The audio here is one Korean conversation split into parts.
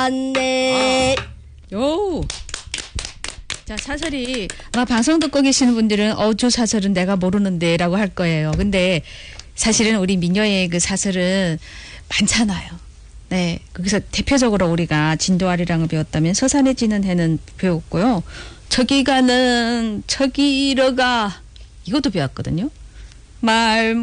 안내. 요. 자, 사설이 아마 방송 듣고 계시는 분들은 저 사설은 내가 모르는데 라고 할 거예요. 근데 사실은 우리 민요의 그 사설은 많잖아요. 네. 거기서 대표적으로 우리가 진도아리랑을 배웠다면 서산에 지는 해는 배웠고요. 저기 가는 저기로 가 이것도 배웠거든요. 말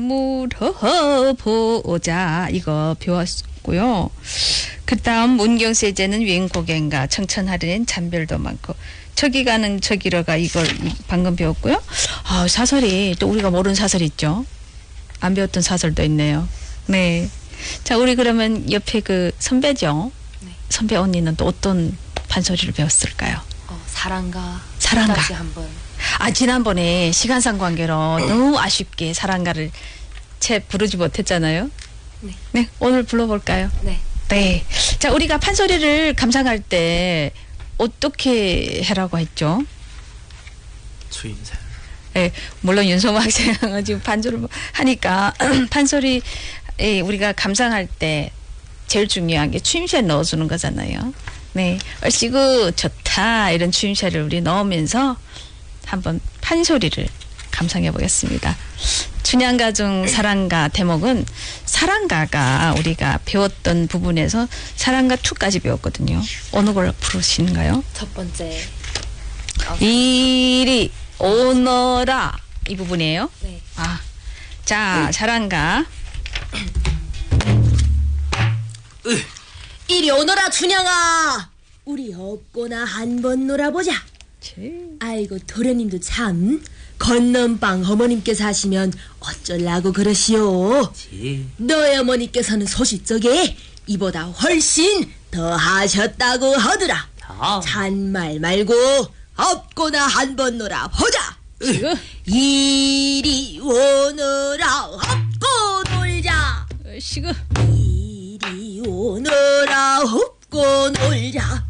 물어보자 이거 배웠고요. 그 다음 문경세제는 윙고갱가 청천하리엔 잔별도 많고 저기 가는 저기로 가 이걸 방금 배웠고요. 사설이 또 우리가 모르는 사설 있죠. 안 배웠던 사설도 있네요. 네. 자, 우리 그러면 옆에 그 선배죠. 네. 선배 언니는 또 어떤 판소리를 배웠을까요? 사랑가. 사랑가. 다시 한번. 지난번에 시간상 관계로 너무 아쉽게 사랑가를 채 부르지 못했잖아요. 네. 네, 오늘 불러볼까요? 네. 네. 자, 우리가 판소리를 감상할 때 어떻게 해라고 했죠? 추임새. 네, 물론 윤소모 학생은 지금 반주를 하니까 판소리 우리가 감상할 때 제일 중요한 게 추임새 넣어주는 거잖아요. 네, 얼씨구 좋다 이런 추임새를 우리 넣으면서 한번 판소리를 감상해 보겠습니다. 춘향가 중 사랑가 대목은 사랑가가 우리가 배웠던 부분에서 사랑가 2까지 배웠거든요. 어느 걸 부르시는가요? 첫 번째. 이리 오너라 이 부분이에요. 네. 자, 사랑가. 이리 오너라 춘향아. 우리 없거나 한번 놀아보자. 아이고 도련님도 참 건넌방 어머님께서 하시면 어쩌려고 그러시오. 너희 어머니께서는 소시적에 이보다 훨씬 더 하셨다고 하더라. 잔말 말고 없거나 한번 놀아보자. 이리 오너라 업고 놀자. 시그 이리 오너라 업고 놀자.